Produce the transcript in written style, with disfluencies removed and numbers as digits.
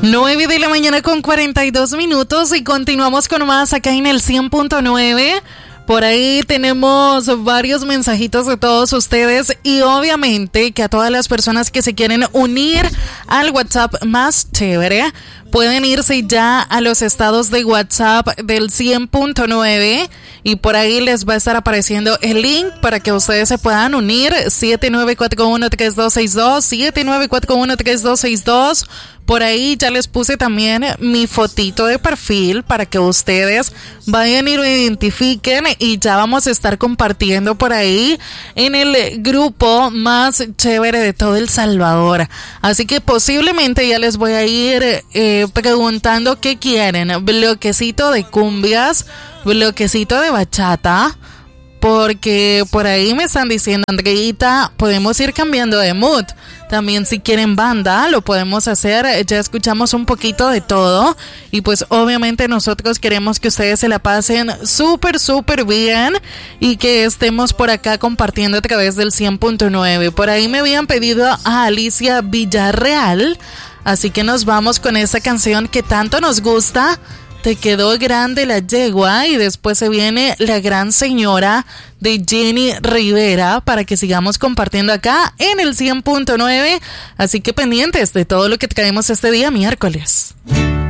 9 de la mañana con 42 minutos y continuamos con más acá en el 100.9. Por ahí tenemos varios mensajitos de todos ustedes y obviamente que a todas las personas que se quieren unir al WhatsApp más chévere pueden irse ya a los estados de WhatsApp del 100.9 y por ahí les va a estar apareciendo el link para que ustedes se puedan unir. 79413262, 79413262. Por ahí ya les puse también mi fotito de perfil para que ustedes vayan y lo identifiquen y ya vamos a estar compartiendo por ahí en el grupo más chévere de todo El Salvador. Así que posiblemente ya les voy a ir preguntando qué quieren. Bloquecito de cumbias, bloquecito de bachata. Porque por ahí me están diciendo, Andreita, podemos ir cambiando de mood. También si quieren banda, lo podemos hacer. Ya escuchamos un poquito de todo. Y pues obviamente nosotros queremos que ustedes se la pasen súper, súper bien. Y que estemos por acá compartiendo a través del 100.9. Por ahí me habían pedido a Alicia Villarreal. Así que nos vamos con esa canción que tanto nos gusta. Te quedó grande la yegua y después se viene La Gran Señora de Jenny Rivera para que sigamos compartiendo acá en el 100.9. Así que pendientes de todo lo que traemos este día miércoles.